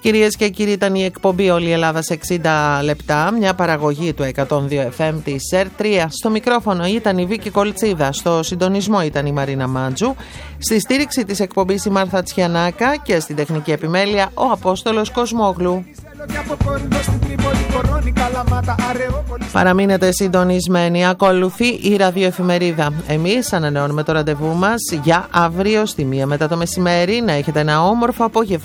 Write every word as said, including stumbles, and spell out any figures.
Κυρίες και κύριοι, ήταν η εκπομπή Όλη η Ελλάδα σε εξήντα λεπτά, μια παραγωγή του εκατόν δύο εφ εμ της ΕΡ τρία. Στο μικρόφωνο ήταν η Βίκη Κολτσίδα, στο συντονισμό ήταν η Μαρίνα Μάντζου, στη στήριξη της εκπομπής η Μάρθα Τσιανάκα και στην τεχνική επιμέλεια ο Απόστολος Κοσμόγλου. Παραμείνετε συντονισμένοι. Ακολουθεί η ραδιοεφημερίδα. Εμείς ανανεώνουμε το ραντεβού μας για αύριο στη μία μετά το μεσημέρι. Να έχετε ένα όμορφο απόγευμα.